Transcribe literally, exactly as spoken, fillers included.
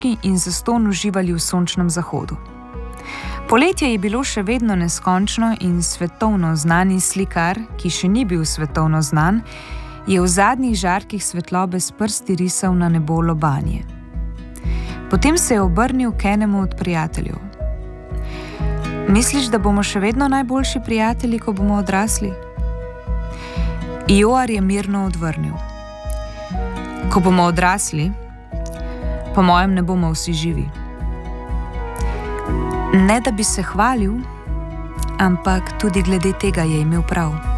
in zastonj uživali v sončnem zahodu. Poletje je bilo še vedno neskončno in svetovno znani slikar, ki še ni bil svetovno znan, je v zadnjih žarkih svetlobe s prsti risal na nebo lobanje. Potem se je obrnil k enemu od prijateljev. Misliš, da bomo še vedno najboljši prijatelji, ko bomo odrasli? Joar je mirno odvrnil. Ko bomo odrasli, po mojem ne bomo vsi živi. Ne da bi se hvalil, ampak tudi glede tega je imel prav.